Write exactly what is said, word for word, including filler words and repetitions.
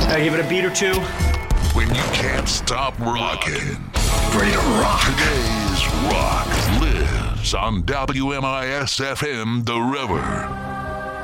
I give it a beat or two. When you can't stop rocking. Ready to rock. Today's rock lives on W M I S F M The River.